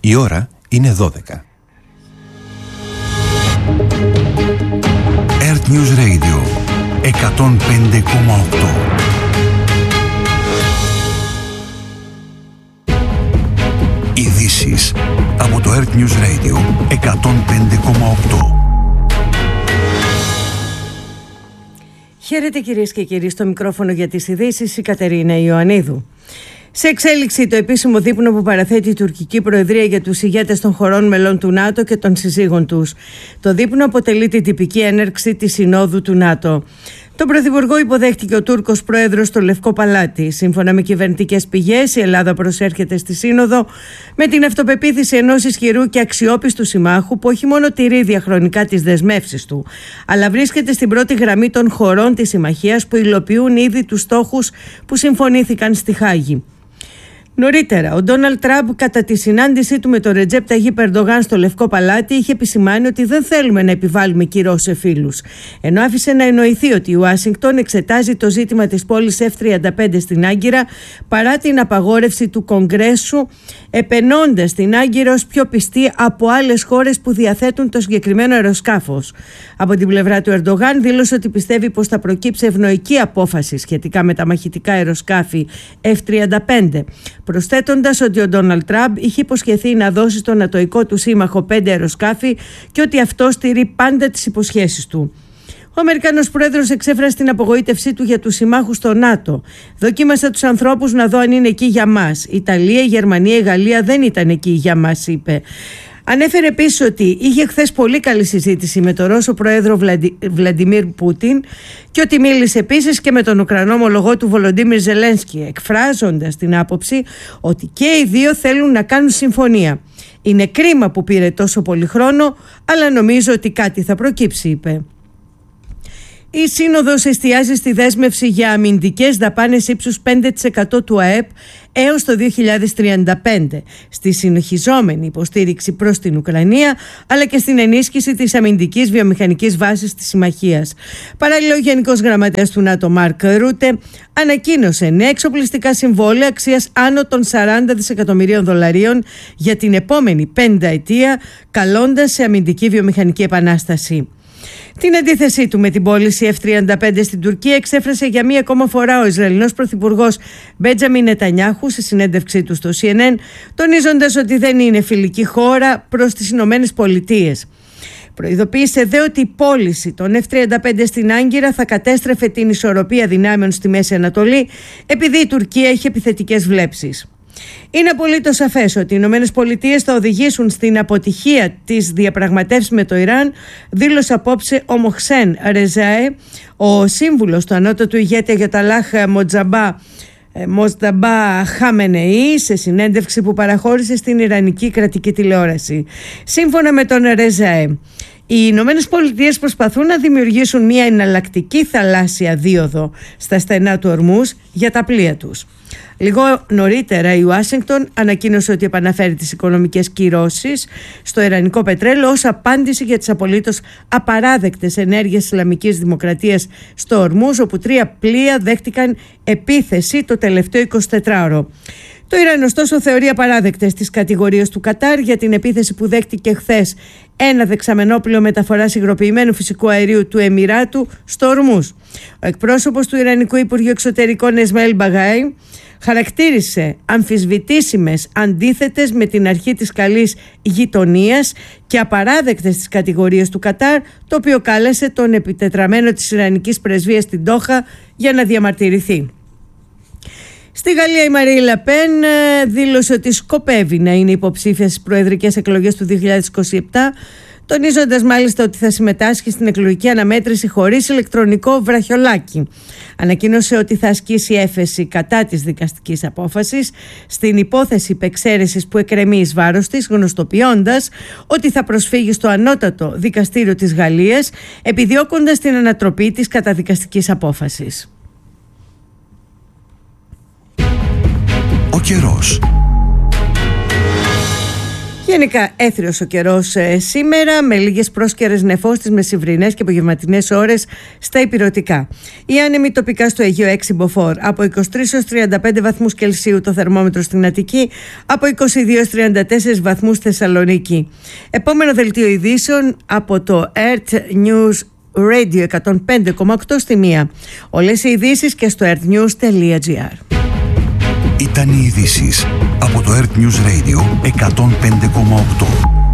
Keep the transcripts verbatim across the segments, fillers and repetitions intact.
Η ώρα είναι δώδεκα. Earth News Radio εκατόν πέντε κόμμα οκτώ. Ειδήσεις από το Earth News Radio εκατόν πέντε κόμμα οκτώ. Χαίρετε κυρίες και κύριοι, στο μικρόφωνο για τις ειδήσεις η Κατερίνα Ιωαννίδου. Σε εξέλιξη το επίσημο δείπνο που παραθέτει η τουρκική προεδρία για τους ηγέτες των χωρών μελών του ΝΑΤΟ και των συζύγων τους. Το δείπνο αποτελεί την τυπική έναρξη της Συνόδου του ΝΑΤΟ. Τον Πρωθυπουργό υποδέχτηκε ο Τούρκος Πρόεδρος στο Λευκό Παλάτι. Σύμφωνα με κυβερνητικές πηγές, η Ελλάδα προσέρχεται στη Σύνοδο με την αυτοπεποίθηση ενός ισχυρού και αξιόπιστου συμμάχου που όχι μόνο τηρεί διαχρονικά τις δεσμεύσεις του, αλλά βρίσκεται στην πρώτη γραμμή των χωρών της συμμαχίας που υλοποιούν ήδη τους στόχους που συμφωνήθηκαν στη Χάγη. Νωρίτερα, ο Ντόναλντ Τραμπ, κατά τη συνάντησή του με τον Ρετζέπ Ταγίπ Ερντογάν στο Λευκό Παλάτι, είχε επισημάνει ότι δεν θέλουμε να επιβάλλουμε κυρώσεις σε φίλους. Ενώ άφησε να εννοηθεί ότι η Ουάσιγκτον εξετάζει το ζήτημα της πόλης εφ τριάντα πέντε στην Άγκυρα παρά την απαγόρευση του Κογκρέσου, επενώντας την Άγκυρα ως πιο πιστή από άλλες χώρες που διαθέτουν το συγκεκριμένο αεροσκάφος. Από την πλευρά του Ερντογάν δήλωσε ότι πιστεύει πως θα προκύψει ευνοϊκή απόφαση σχετικά με τα μαχητικά αεροσκάφη εφ τριάντα πέντε. Προσθέτοντας ότι ο Ντόναλντ Τραμπ είχε υποσχεθεί να δώσει στον ατοικό του σύμμαχο πέντε αεροσκάφη και ότι αυτό στηρεί πάντα τις υποσχέσεις του. Ο Αμερικανός Πρόεδρος εξέφρασε την απογοήτευσή του για τους συμμάχους στο ΝΑΤΟ. Δοκίμασα τους ανθρώπους να δω αν είναι εκεί για μας. Η Ιταλία, η Γερμανία, η Γαλλία δεν ήταν εκεί για μας, είπε. Ανέφερε επίσης ότι είχε χθες πολύ καλή συζήτηση με τον Ρώσο Πρόεδρο Βλαντι... Βλαντιμίρ Πούτιν και ότι μίλησε επίσης και με τον Ουκρανό ομολογό του Βολοντίμιρ Ζελένσκι, εκφράζοντας την άποψη ότι και οι δύο θέλουν να κάνουν συμφωνία. Είναι κρίμα που πήρε τόσο πολύ χρόνο, αλλά νομίζω ότι κάτι θα προκύψει, είπε. Η Σύνοδος εστιάζει στη δέσμευση για αμυντικές δαπάνες ύψους πέντε τοις εκατό του ΑΕΠ έως το δύο χιλιάδες τριάντα πέντε, στη συνεχιζόμενη υποστήριξη προς την Ουκρανία, αλλά και στην ενίσχυση της αμυντικής βιομηχανικής βάσης της συμμαχίας. Παράλληλα, ο Γενικός Γραμματέας του ΝΑΤΟ, Μάρκ Ρούτε, ανακοίνωσε νέα εξοπλιστικά συμβόλαια αξίας άνω των σαράντα δισεκατομμυρίων δολαρίων για την επόμενη πενταετία, καλώντας σε αμυντική βιομηχανική επανάσταση. Την αντίθεσή του με την πώληση εφ τριάντα πέντε στην Τουρκία εξέφρασε για μία ακόμα φορά ο Ισραηλινός Πρωθυπουργός Μπέντζαμιν Νετανιάχου σε συνέντευξή του στο σι εν εν, τονίζοντας ότι δεν είναι φιλική χώρα προς τις Ηνωμένες Πολιτείες. Προειδοποίησε δε ότι η πώληση των εφ τριάντα πέντε στην Άγκυρα θα κατέστρεφε την ισορροπία δυνάμεων στη Μέση Ανατολή, επειδή η Τουρκία έχει επιθετικές βλέψεις. Είναι απολύτως σαφές ότι οι Ηνωμένες Πολιτείες θα οδηγήσουν στην αποτυχία της διαπραγματεύσης με το Ιράν, δήλωσε απόψε ο Μοχσέν Ρεζάε, ο σύμβουλος του ανώτατου ηγέτη Αγιατολάχ Μοτζαμπά Μοσταμπά Χάμενεϊ, σε συνέντευξη που παραχώρησε στην Ιρανική κρατική τηλεόραση. Σύμφωνα με τον Ρεζάε, οι Ηνωμένες Πολιτείες προσπαθούν να δημιουργήσουν μια εναλλακτική θαλάσσια δίωδο στα στενά του Ορμούζ για τα πλοία τους. Λίγο νωρίτερα η Ουάσιγκτον ανακοίνωσε ότι επαναφέρει τις οικονομικές κυρώσεις στο ιρανικό πετρέλαιο ως απάντηση για τις απολύτως απαράδεκτες ενέργειες της Ισλαμικής Δημοκρατίας στο Ορμούζ, όπου τρία πλοία δέχτηκαν επίθεση το τελευταίο εικοσιτετράωρο. Το Ιράν ωστόσο θεωρεί απαράδεκτες τις κατηγορίες του Κατάρ για την επίθεση που δέχτηκε χθες ένα δεξαμενόπλοιο μεταφοράς υγροποιημένου φυσικού αερίου του Εμιράτου στο Ορμούζ. Ο εκπρόσωπος του Ιρανικού Υπουργείου Εξωτερικών Εσμαήλ Μπαγάι χαρακτήρισε αμφισβητήσιμες, αντίθετες με την αρχή της καλής γειτονίας και απαράδεκτες τις κατηγορίες του Κατάρ, το οποίο κάλεσε τον επιτετραμένο της Ιρανικής Πρεσβείας στην Ντόχα για να διαμαρτυρηθεί. Στη Γαλλία η Μαρίν Λε Πεν δήλωσε ότι σκοπεύει να είναι υποψήφια στις προεδρικές εκλογές του δύο χιλιάδες είκοσι επτά, τονίζοντας μάλιστα ότι θα συμμετάσχει στην εκλογική αναμέτρηση χωρίς ηλεκτρονικό βραχιολάκι. Ανακοίνωσε ότι θα ασκήσει έφεση κατά της δικαστικής απόφασης στην υπόθεση υπεξαίρεσης που εκκρεμεί εις βάρος της, γνωστοποιώντας ότι θα προσφύγει στο ανώτατο δικαστήριο της Γαλλίας, επιδιώκοντας την ανατροπή της καταδικαστικής απόφασης. Ο καιρός. Γενικά έθριος ο καιρός ε, σήμερα, με λίγες πρόσκαιρες νεφώσεις με μεσημβρινές και απογευματινές ώρες στα ηπειρωτικά. Οι άνεμοι τοπικά στο Αιγαίο έξι μποφόρ, από είκοσι τρεις έως τριάντα πέντε βαθμούς Κελσίου το θερμόμετρο στην Αττική, από είκοσι δύο έως τριάντα τέσσερις βαθμούς Θεσσαλονίκη. Επόμενο δελτίο ειδήσεων από το Earth News Radio εκατόν πέντε κόμμα οκτώ στη μία. Όλες οι ειδήσεις και στο earthnews τελεία gr. Ήταν οι ειδήσεις από το Earth News Radio εκατόν πέντε κόμμα οκτώ.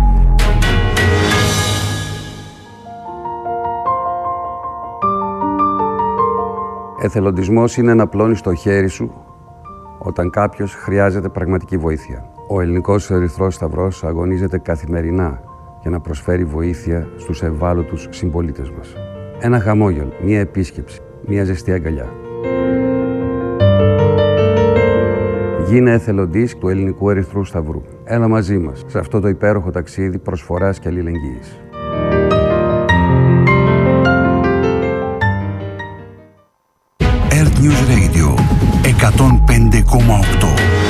Εθελοντισμός είναι να πλώνεις το χέρι σου όταν κάποιος χρειάζεται πραγματική βοήθεια. Ο Ελληνικός Ερυθρός Σταυρός αγωνίζεται καθημερινά για να προσφέρει βοήθεια στους ευάλωτους συμπολίτες μας. Ένα χαμόγελο, μία επίσκεψη, μία ζεστή αγκαλιά. Γίνε εθελοντής του Ελληνικού Ερυθρού Σταυρού. Έλα μαζί μας σε αυτό το υπέροχο ταξίδι προσφοράς και αλληλεγγύης. Earth News Radio εκατόν πέντε κόμμα οκτώ.